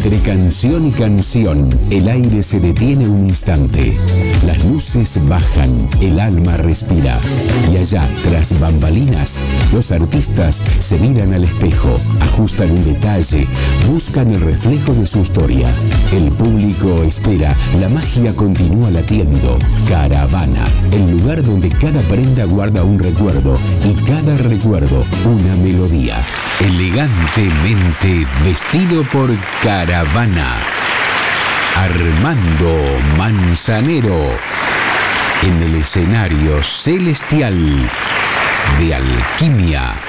Entre canción y canción, el aire se detiene un instante. Las luces bajan, el alma respira. Y allá, tras bambalinas, los artistas se miran al espejo, ajustan un detalle, buscan el reflejo de su historia. El público espera, la magia continúa latiendo. Caravana, el lugar donde cada prenda guarda un recuerdo y cada recuerdo una melodía. Elegantemente vestido por Caravana. Armando Manzanero en el escenario celestial de Alquimia